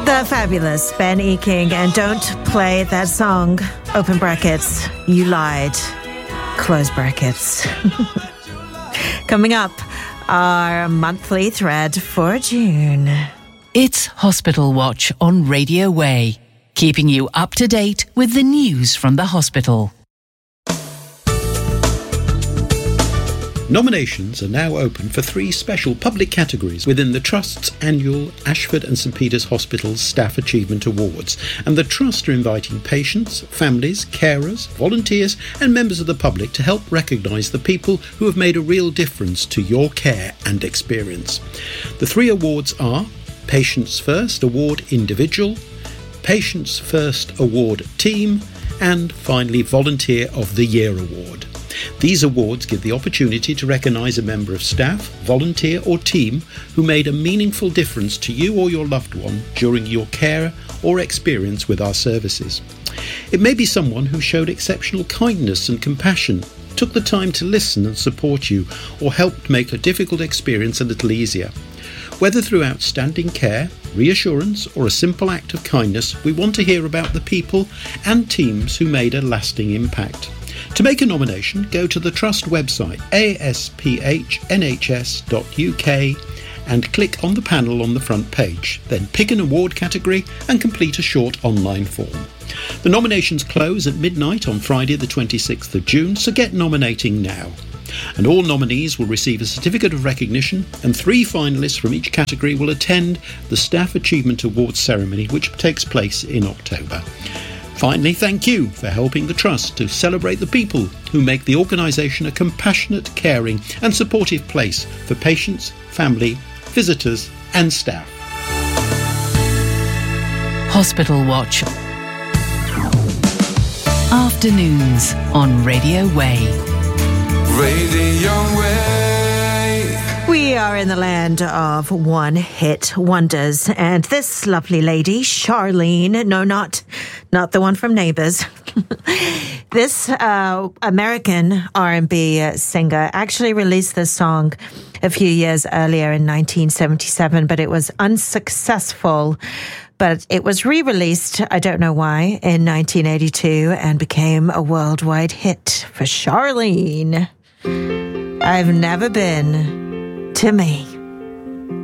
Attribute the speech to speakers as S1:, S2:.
S1: The fabulous Ben E. King, and don't play that song, open brackets, you lied, close brackets. Coming up, our monthly thread for June.
S2: It's Hospital Watch on Radio Way, keeping you up to date with the news from the hospital.
S3: Nominations are now open for 3 special public categories within the Trust's annual Ashford and St Peter's Hospital's Staff Achievement Awards, and the Trust are inviting patients, families, carers, volunteers and members of the public to help recognise the people who have made a real difference to your care and experience. The 3 awards are Patients First Award Individual, Patients First Award Team, and finally Volunteer of the Year Award. These awards give the opportunity to recognise a member of staff, volunteer or team who made a meaningful difference to you or your loved one during your care or experience with our services. It may be someone who showed exceptional kindness and compassion, took the time to listen and support you, or helped make a difficult experience a little easier. Whether through outstanding care, reassurance or a simple act of kindness, we want to hear about the people and teams who made a lasting impact. To make a nomination, go to the Trust website asphNHS.uk and click on the panel on the front page. Then pick an award category and complete a short online form. The nominations close at midnight on Friday the 26th of June, so get nominating now. And all nominees will receive a certificate of recognition, and 3 finalists from each category will attend the Staff Achievement Awards ceremony, which takes place in October. Finally, thank you for helping the Trust to celebrate the people who make the organisation a compassionate, caring and supportive place for patients, family, visitors and staff.
S2: Hospital Watch. Afternoons on Radio Way.
S4: Radio Way.
S1: We are in the land of one-hit wonders, and this lovely lady, Charlene, no, not the one from Neighbours. This American R&B singer actually released this song a few years earlier in 1977, but it was unsuccessful. But it was re-released, I don't know why, in 1982 and became a worldwide hit for Charlene. I've never been to me.